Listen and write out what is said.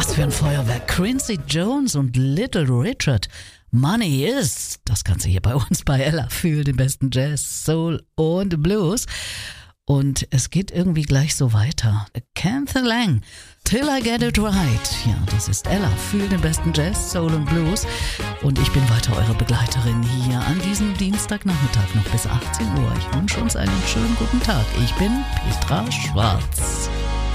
Was für ein Feuerwerk. Quincy Jones und Little Richard. Money is. Das Ganze hier bei uns bei Ella für den besten Jazz, Soul und Blues. Und es geht irgendwie gleich so weiter. Kenneth Lang, Till I Get It Right. Ja, das ist Ella für den besten Jazz, Soul und Blues. Und ich bin weiter eure Begleiterin hier an diesem Dienstagnachmittag noch bis 18 Uhr. Ich wünsche uns einen schönen guten Tag. Ich bin Petra Schwarz.